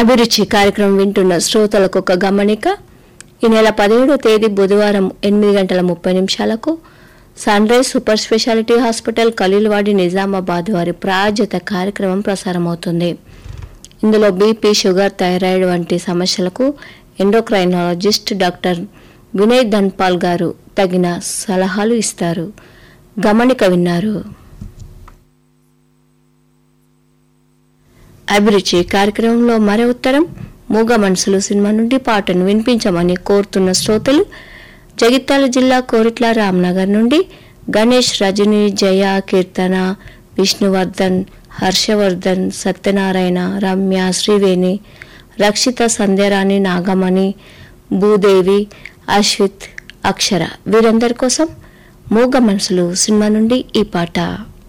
అభిరుచి కార్యక్రమం వింటున్న శ్రోతలకు ఒక గమనిక. ఈ నెల 17వ తేదీ బుధవారం 8:30 sun rise super speciality hospital Khaleelwadi Nizamabad వారి ప్రాయోజిత కార్యక్రమం ప్రసారమవుతుంది. ఇందులో బీపీ, షుగర్, థైరాయిడ్ వంటి సమస్యలకు ఎండోక్రైనాలజిస్ట్ డాక్టర్ వినయ్ ధన్పాల్ గారు తగిన సలహాలు ఇస్తారు. గమనిక విన్నారు. అభిరుచి కార్యక్రమంలో మరో ఉత్తరం. మూగ మనసులు సినిమా నుండి పాటను వినిపించమని కోరుతున్న శ్రోతలు జగిత్యాల జిల్లా కోరిట్ల రామ్నగర్ నుండి గణేష్, రజని, జయ, కీర్తన, విష్ణువర్ధన్, హర్షవర్ధన్, సత్యనారాయణ, రమ్య, శ్రీవేణి, రక్షిత, సంధ్యారాణి, నాగమణి, భూదేవి, అశ్విత్, అక్షర వీరందరి కోసం మూగ మనసులు సినిమా నుండి ఈ పాట.